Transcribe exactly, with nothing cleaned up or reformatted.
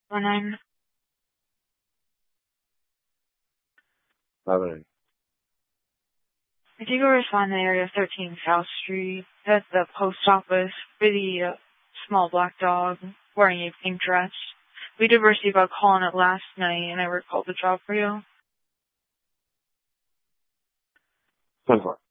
One nine. Eleven. I think we'll respond in the area of thirteen South Street at the post office for the uh, small black dog wearing a pink dress. We did receive a call on it last night, and I recalled the job for you. ten four.